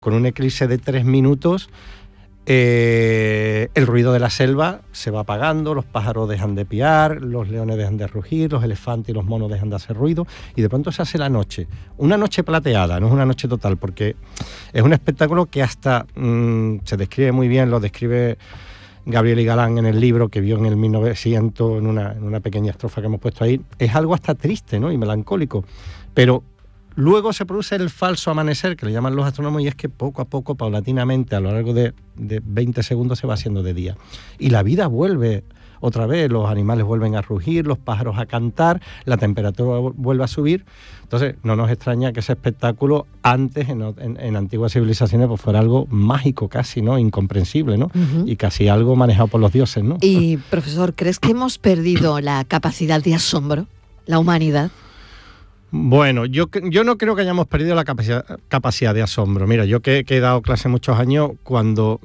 con un eclipse de 3 minutos, el ruido de la selva se va apagando, los pájaros dejan de piar, los leones dejan de rugir, los elefantes y los monos dejan de hacer ruido, y de pronto se hace la noche. Una noche plateada, no es una noche total, porque es un espectáculo que hasta se describe muy bien, lo describe Gabriel y Galán en el libro que vio en el 1900, en una pequeña estrofa que hemos puesto ahí. Es algo hasta triste, ¿no?, y melancólico, pero luego se produce el falso amanecer, que le llaman los astrónomos, y es que poco a poco, paulatinamente, a lo largo de 20 segundos se va haciendo de día. Y la vida vuelve otra vez, los animales vuelven a rugir, los pájaros a cantar, la temperatura vuelve a subir. Entonces, no nos extraña que ese espectáculo antes, en antiguas civilizaciones, pues fuera algo mágico casi, ¿no?, incomprensible, ¿no? Uh-huh. Y casi algo manejado por los dioses, ¿no? Y, profesor, ¿crees que hemos perdido la capacidad de asombro, la humanidad? Bueno, yo no creo que hayamos perdido la capacidad de asombro. Mira, yo que he dado clase muchos años, cuando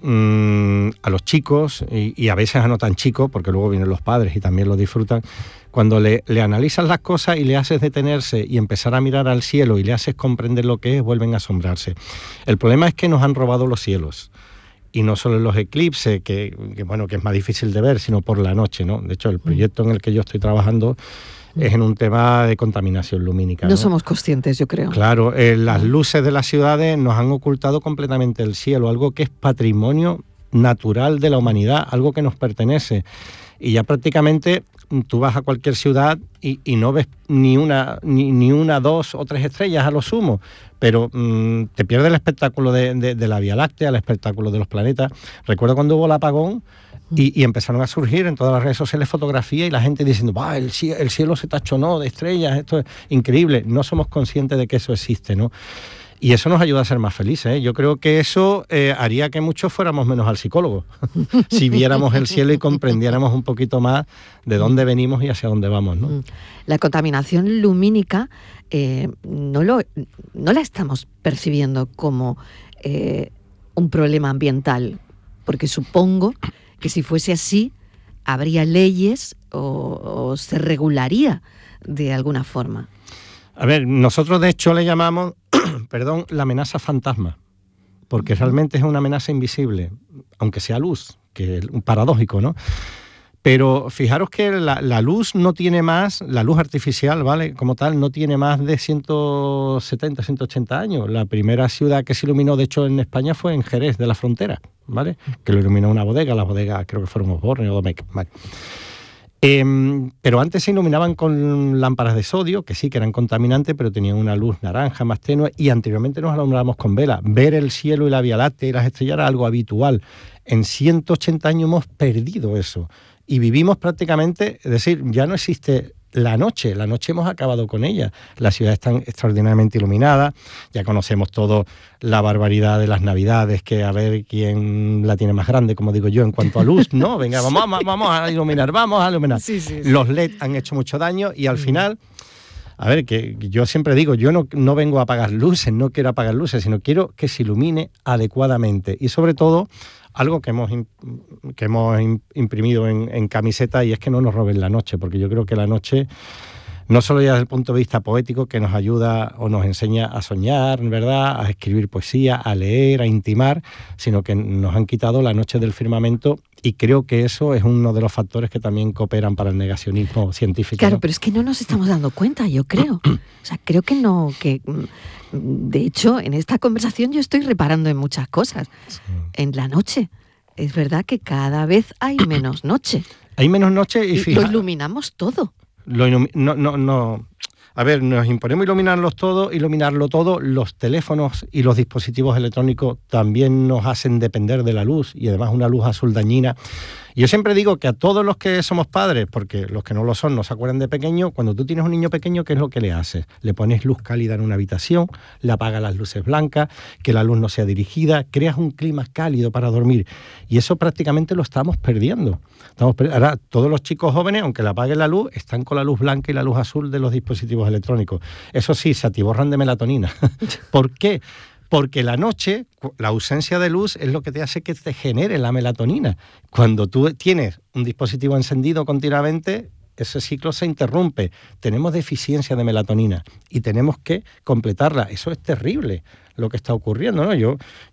a los chicos, y a veces a no tan chicos, porque luego vienen los padres y también lo disfrutan, cuando le analizas las cosas y le haces detenerse y empezar a mirar al cielo y le haces comprender lo que es, vuelven a asombrarse. El problema es que nos han robado los cielos. Y no solo en los eclipses, que es más difícil de ver, sino por la noche, ¿no? De hecho, el proyecto en el que yo estoy trabajando es en un tema de contaminación lumínica, ¿no? No somos conscientes, yo creo. Claro, las luces de las ciudades nos han ocultado completamente el cielo, algo que es patrimonio natural de la humanidad, algo que nos pertenece. Y ya prácticamente tú vas a cualquier ciudad y no ves ni una, 2 o 3 estrellas a lo sumo, pero te pierdes el espectáculo de la Vía Láctea, el espectáculo de los planetas. Recuerdo cuando hubo el apagón, y empezaron a surgir en todas las redes sociales fotografías y la gente diciendo, el cielo se tachonó de estrellas, esto es increíble. No somos conscientes de que eso existe, ¿no? Y eso nos ayuda a ser más felices, ¿eh? Yo creo que eso haría que muchos fuéramos menos al psicólogo, si viéramos el cielo y comprendiéramos un poquito más de dónde venimos y hacia dónde vamos, ¿no? La contaminación lumínica no la estamos percibiendo como un problema ambiental, porque supongo que si fuese así, habría leyes o se regularía de alguna forma. A ver, nosotros de hecho le llamamos, la amenaza fantasma, porque realmente es una amenaza invisible, aunque sea luz, que es un paradójico, ¿no? Pero fijaros que la luz no tiene más, la luz artificial, ¿vale?, como tal, no tiene más de 170, 180 años. La primera ciudad que se iluminó, de hecho, en España fue en Jerez de la Frontera, ¿vale?, que lo iluminó una bodega, las bodegas creo que fueron Osborne o Domecq, ¿vale? Pero antes se iluminaban con lámparas de sodio, que sí que eran contaminantes, pero tenían una luz naranja más tenue, y anteriormente nos alumbrábamos con velas. Ver el cielo y la Vía Láctea y las estrellas era algo habitual. En 180 años hemos perdido eso. Y vivimos prácticamente, es decir, ya no existe la noche hemos acabado con ella. Las ciudades están extraordinariamente iluminadas, ya conocemos todo la barbaridad de las Navidades, que a ver quién la tiene más grande, como digo yo, en cuanto a luz, ¿no? Venga, vamos a iluminar. Sí. Los LED han hecho mucho daño y al final, a ver, que yo siempre digo, yo no vengo a apagar luces, no quiero apagar luces, sino quiero que se ilumine adecuadamente y sobre todo algo que hemos imprimido en camiseta, y es que no nos roben la noche, porque yo creo que la noche, no solo ya desde el punto de vista poético, que nos ayuda o nos enseña a soñar, ¿verdad?, a escribir poesía, a leer, a intimar, sino que nos han quitado la noche del firmamento, y creo que eso es uno de los factores que también cooperan para el negacionismo científico. Claro, ¿no? Pero es que no nos estamos dando cuenta, yo creo. O sea, creo que no, que de hecho en esta conversación yo estoy reparando en muchas cosas. Sí. En la noche. Es verdad que cada vez hay menos noche. Hay menos noche y lo iluminamos todo. No. A ver, nos imponemos iluminarlo todo. Los teléfonos y los dispositivos electrónicos también nos hacen depender de la luz, y además una luz azul dañina. Yo siempre digo que a todos los que somos padres, porque los que no lo son no se acuerdan de pequeño, cuando tú tienes un niño pequeño, ¿qué es lo que le haces? Le pones luz cálida en una habitación, le apagas las luces blancas, que la luz no sea dirigida, creas un clima cálido para dormir, y eso prácticamente lo estamos perdiendo. Ahora, todos los chicos jóvenes, aunque le apaguen la luz, están con la luz blanca y la luz azul de los dispositivos electrónicos. Eso sí, se atiborran de melatonina. ¿Por qué? Porque la noche, la ausencia de luz es lo que te hace que te genere la melatonina. Cuando tú tienes un dispositivo encendido continuamente, ese ciclo se interrumpe. Tenemos deficiencia de melatonina y tenemos que completarla. Eso es terrible lo que está ocurriendo, ¿no? Yo